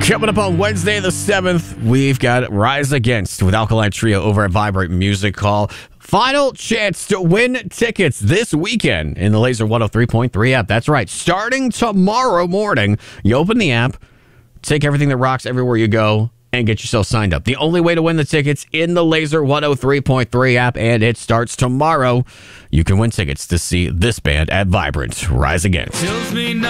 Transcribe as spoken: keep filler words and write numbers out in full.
Coming up on Wednesday the seventh, we've got Rise Against with Alkaline Trio over at Vibrate Music Hall. Final chance to win tickets this weekend in the Laser one oh three point three app. That's right. Starting tomorrow morning, you open the app, take everything that rocks everywhere you go, and get yourself signed up. The only way to win the tickets in the Laser one oh three point three app, and it starts tomorrow. You can win tickets to see this band at Vibrant, Rise Against.